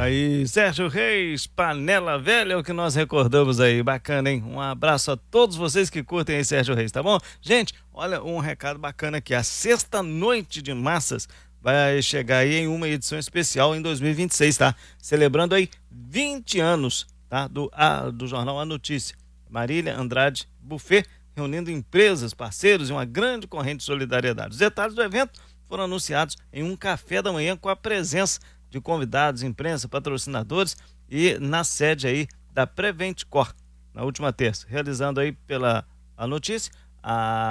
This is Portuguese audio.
Aí, Sérgio Reis, Panela Velha, é o que nós recordamos aí. Bacana, hein? Um abraço a todos vocês que curtem aí Sérgio Reis, tá bom? Gente, olha um recado bacana aqui. A Sexta Noite de Massas vai chegar aí em uma edição especial em 2026, tá? Celebrando aí 20 anos, tá? Do jornal A Notícia. Marília Andrade Buffet, reunindo empresas, parceiros e uma grande corrente de solidariedade. Os detalhes do evento foram anunciados em um café da manhã com a presença de convidados, imprensa, patrocinadores e na sede aí da Prevent Cor, na última terça, realizando aí pela a notícia, a